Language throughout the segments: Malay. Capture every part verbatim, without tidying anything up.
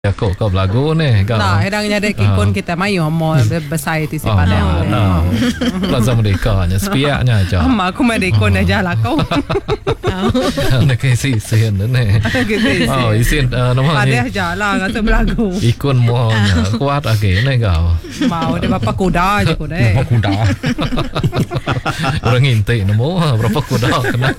Aku kau belagu ni kau. Nah, hedang jadi kikun kita mayu mo besar itu si pada. Nah. Plaza Merdeka nya sepiaknya aja. Amma aku medikon aja lah kau. Nak kasi sen ni. Oh, isin nama ni. Pada aja lah ngata belagu. Ikun mo kuat lagi ni kau. Mau dia bapa kuda aja kuda. Bapa kuda. Orang inti nemu berapa kuda kena.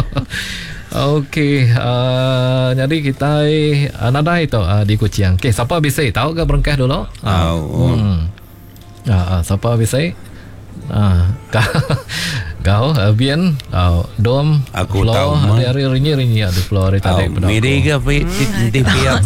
Okey, uh, jadi kita uh, nada itu uh, di Kuching. Okey, siapa bisa tahu ke berengkah dulu? Ah, uh, hmm. uh, uh, siapa bisa? Ah, uh, kau, uh, Bian, uh, Dom, aku Flo, tahu. Hari hari ringi ringi ada Flo hari tadi pada aku. Miri ke ti piap.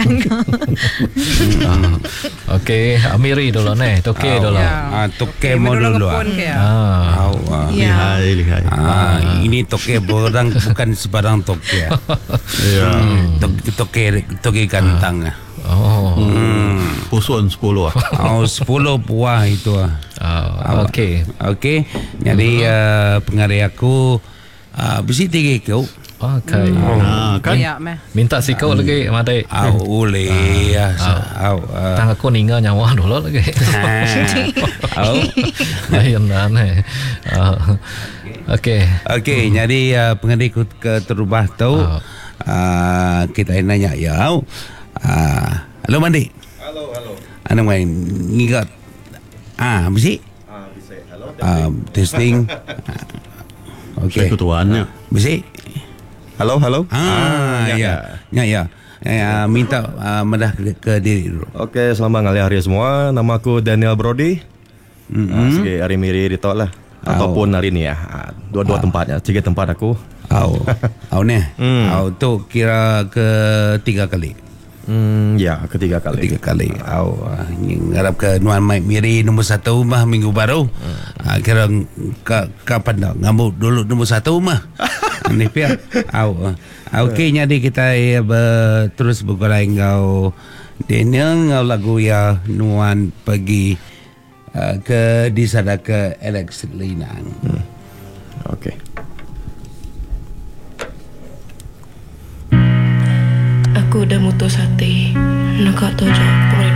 Okey, Amiri dulu ni, Toke dulu. Ah, Toke mo dulu. Ah, lihai lihai. Ah, ini Toke orang bukan sebarang Toke. Ya. Toke Toke kantang. Oh. Pusun sepuluh. Oh, sepuluh buah itu. Oh, okey. Okey. Jadi uh, pengaruh aku uh, besi tiga kau. Okey. Ah, kan? Ya, meh. Minta si kau lagi, madai. Au boleh. Au. Tang aku ninggal nyawa dulu lagi. Au. Lain dah ni. Okey. Okey, jadi uh, pengaruh ke terubah tu. Uh, kita nanya ya. Ah, halo Mandi. Halo, halo. Ano main ngigat? Ah, bisi? Ah, bisa. Halo. Ah, testing. Okey. Ketuaannya. Bisi? Halo, halo. Ah, ya. Ya, ya. ya. ya minta uh, medah ke, ke diri dulu. Oke, selamat ngali hari semua. Nama aku Daniel Brody. Mm-hmm. Ah, sige, hari miri di tol lah. Ataupun hari ni ya. Ah, dua-dua ah. tempatnya. Tiga tempat aku. Au. Au ni. Hmm. Au tu kira ke tiga kali. Hmm, ya, ketiga kali. Tiga kali. Au, ngarap ke Nuan Mike Miri nombor satu mah minggu baru. Hmm. Ah, kira ka, kapan dah ngambil dulu nombor satu mah. Ni pia. Au. Okey, jadi kita ya, ber, terus bergerak engkau Daniel ngau lagu ya Nuan pergi uh, ke di sana ke Alex Linang. Hmm. Okey. Aku dah mutus hati nak tojok